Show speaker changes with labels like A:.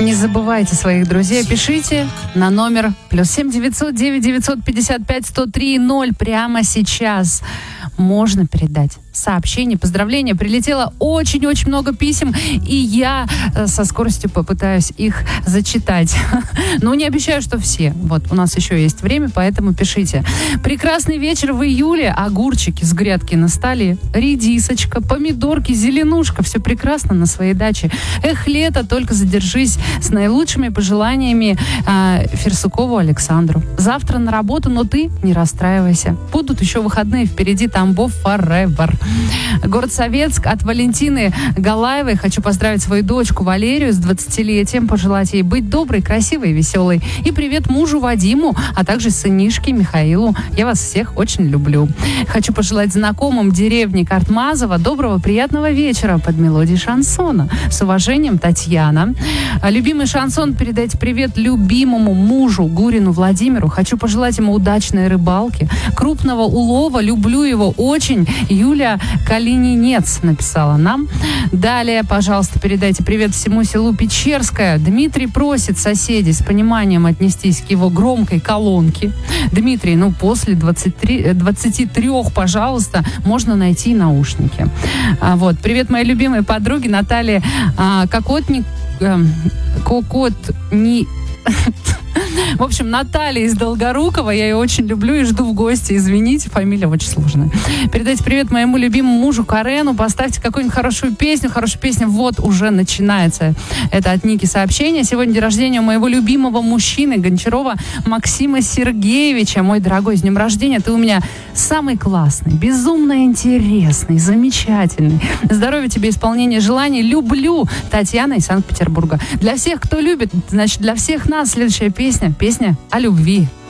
A: Не забывайте своих друзей, пишите на номер +7 900 955 103 0 прямо сейчас. Можно передать сообщение, поздравления. Прилетело очень-очень много писем, и я со скоростью попытаюсь их зачитать. Но не обещаю, что все. Вот, у нас еще есть время, поэтому пишите. Прекрасный вечер в июле. Огурчики с грядки на столе, редисочка, помидорки, зеленушка. Все прекрасно на своей даче. Эх, лето, только задержись. С наилучшими пожеланиями Ферсукову Александру. Завтра на работу, но ты не расстраивайся. Будут еще выходные впереди. Тамбов forever. Город Советск от Валентины Галаевой. Хочу поздравить свою дочку Валерию с 20-летием, пожелать ей быть доброй, красивой и веселой. И привет мужу Вадиму, а также сынишке Михаилу. Я вас всех очень люблю. Хочу пожелать знакомым деревни Картмазово доброго, приятного вечера под мелодией шансона. С уважением, Татьяна. Любимый шансон передайте привет любимому мужу Гурину Владимиру. Хочу пожелать ему удачной рыбалки, крупного улова. Люблю его очень. Юля Калининец написала нам. Далее, пожалуйста, передайте привет всему селу Печерское. Дмитрий просит соседей с пониманием отнестись к его громкой колонке. Дмитрий, после 23, пожалуйста, можно найти наушники. Вот. Привет моей любимой подруге Наталье В общем, Наталья из Долгорукова. Я ее очень люблю и жду в гости. Извините, фамилия очень сложная. Передайте привет моему любимому мужу Карену. Поставьте какую-нибудь хорошую песню. Хорошая песня вот уже начинается. Это от Ники сообщение. Сегодня день рождения у моего любимого мужчины Гончарова Максима Сергеевича. Мой дорогой, с днем рождения. Ты у меня самый классный, безумно интересный, замечательный. Здоровья тебе, исполнения желаний. Люблю. Татьяна из Санкт-Петербурга. Для всех, кто любит, значит, для всех нас следующая песня о любви.